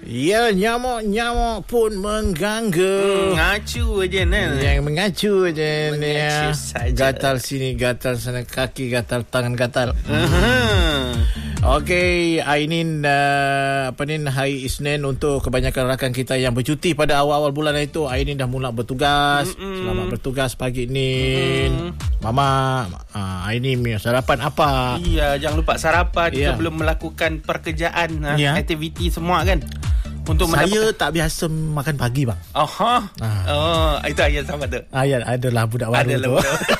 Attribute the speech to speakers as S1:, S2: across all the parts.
S1: Ya, nyamuk-nyamuk pun mengganggu.
S2: Ngacu aja Nel.
S1: Yang mengacu aja ni.
S2: Mengacu saja.
S1: Gatal sini, gatal sana, kaki gatal, tangan gatal. Okey, Ainin hari Isnin untuk kebanyakan rakan kita yang bercuti pada awal-awal bulan itu. Ainin dah mula bertugas. Selamat bertugas pagi ni. Mama, Ainin sarapan apa?
S2: Iya, jangan lupa sarapan sebelum
S1: Ya.
S2: melakukan pekerjaan,
S1: Ya.
S2: aktiviti semua kan. Untuk
S1: Saya tak biasa makan pagi, bang.
S2: Oh, itu ayat sama tu.
S1: Ya, adalah budak baru tu.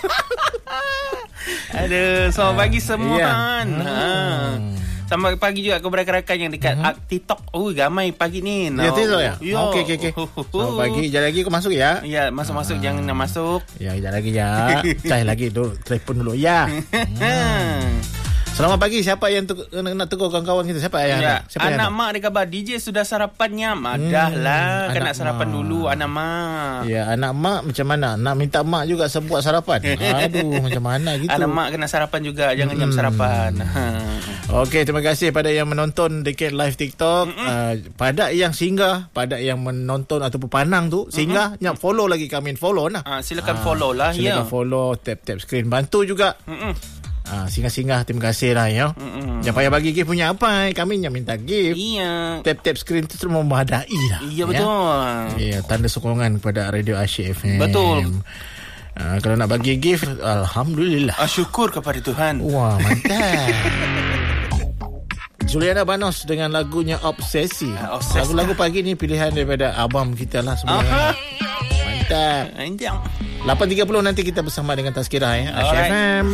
S2: Ada, selamat pagi semua.
S1: Ya.
S2: Selamat pagi juga kepada rakan-rakan yang dekat TikTok. Ramai pagi ni.
S1: Ya, TikTok ya?
S2: Ya.
S1: Okey. Selamat pagi. Sekejap lagi kau masuk ya?
S2: Ya, masuk-masuk. Jangan nak masuk.
S1: Ya, sekejap lagi ya. Cai lagi tu, telefon dulu ya. Selamat pagi. Siapa yang nak tegur kawan-kawan kita? Siapa yang
S2: Siapa anak mak dia khabar DJ sudah sarapannya. Dah lah, kan nak sarapan dulu anak mak.
S1: Ya, anak mak macam mana? Nak minta mak juga buat sarapan. Aduh, macam mana gitu.
S2: Anak mak kena sarapan juga. Jangan jam sarapan.
S1: Okey, terima kasih pada yang menonton dekat live TikTok. Pada yang singgah, pada yang menonton ataupun panang tu, singgah, follow lagi kami. Follow lah.
S2: Silakan follow lah.
S1: Silakan follow, tap screen. Bantu juga. Singgah-singgah, terima kasih lah ya. Jangan payah bagi gift punya apa. Kami yang minta gift.
S2: Iya.
S1: Tap screen tu semua memadai lah.
S2: Iya, betul.
S1: Ya, tanda sokongan kepada Radio Asyik FM.
S2: Betul.
S1: Kalau nak bagi gift, alhamdulillah.
S2: Syukur kepada Tuhan.
S1: Wah, mantap. Juliana Banos dengan lagunya Obsesi. Lagu-lagu pagi ni pilihan daripada abang kita lah semua. Mantap. 8.30 nanti kita bersama dengan Tazkirah ya. Asyik FM.